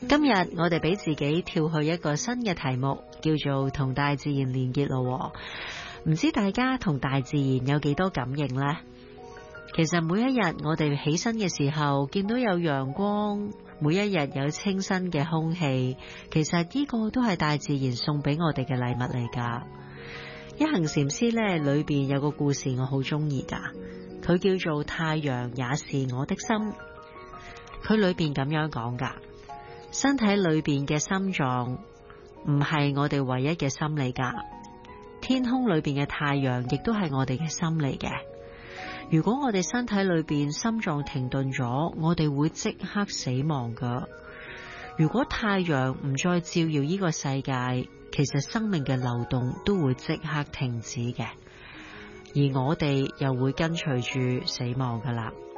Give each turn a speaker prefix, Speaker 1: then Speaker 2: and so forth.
Speaker 1: 今日我哋俾自己跳去一個新嘅題目，叫做同大自然連結咯。唔知大家同大自然有幾多感應呢？其實每一日我哋起身嘅時候，見到有陽光，每一日有清新嘅空氣，其實呢個都係大自然送俾我哋嘅禮物嚟㗎。一行禪師呢裏邊有個故事我好中意㗎，佢叫做太陽也是我的心。佢裏邊咁樣講㗎，身體裏邊嘅心臟唔係我哋唯一嘅心嚟㗎，天空裏邊嘅太陽亦都係我哋嘅心嚟嘅。如果我哋身體裏邊心臟停頓咗，我哋會即刻死亡㗎。如果太陽唔再照耀呢個世界，其實生命嘅流動都會即刻停止嘅，而我哋又會跟隨住死亡㗎喇。